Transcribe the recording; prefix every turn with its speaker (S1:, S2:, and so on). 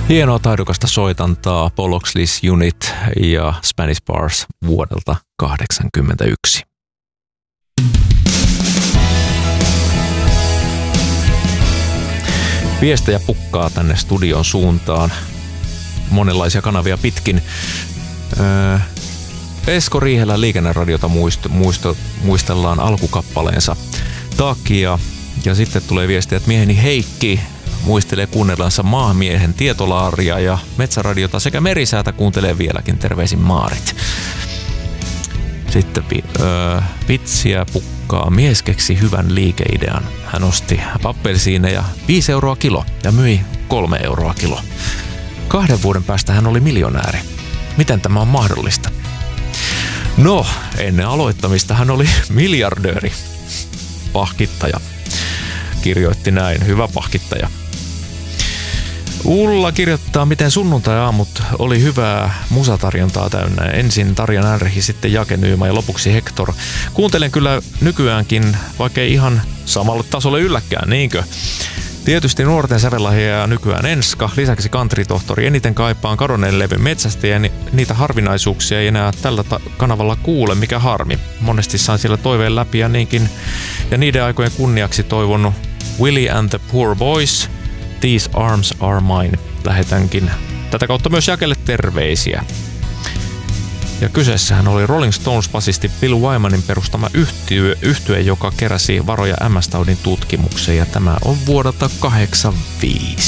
S1: Hienoa taidokasta soitantaa Paul Oxley's Unit ja Spanish Bars vuodelta 1981. Viestejä pukkaa tänne studion suuntaan monenlaisia kanavia pitkin. Esko Riihelän Liikenneradiota muistellaan alkukappaleensa takia. Ja sitten tulee viestiä, että mieheni Heikki muistelee kuunnellansa maamiehen tietolaaria ja metsäradiota sekä merisäätä kuuntelee vieläkin. Terveisin Maarit. Sitten vitsiä pukkaa. Mies keksi hyvän liikeidean. Hän osti appelsiineja 5 euroa kilo ja myi 3 euroa kilo. 2 vuoden päästä hän oli miljonääri. Miten tämä on mahdollista? No, ennen aloittamista hän oli miljardööri. Pahkittaja. Kirjoitti näin. Hyvä pahkittaja. Ulla kirjoittaa, miten sunnuntai-aamut oli hyvää musatarjontaa täynnä. Ensin Tarja Närhi, sitten Jake Nyyma ja lopuksi Hector. Kuuntelen kyllä nykyäänkin, vaikkei ihan samalle tasolle ylläkään, niinkö? Tietysti nuorten sävellahja nykyään Enska, lisäksi country-tohtori. Eniten kaipaan kadonneen levyn metsästäjä, niitä harvinaisuuksia ei enää tällä kanavalla kuule, mikä harmi. Monesti saan siellä toiveen läpi ja niinkin. Ja niiden aikojen kunniaksi toivon Willie and the Poor Boys, These Arms Are Mine. Lähetänkin tätä kautta myös Jakelle terveisiä. Ja kyseessähän oli Rolling Stones-basisti Bill Wymanin perustama yhtye, joka keräsi varoja MS-taudin tutkimukseen. Ja tämä on vuodelta 1985.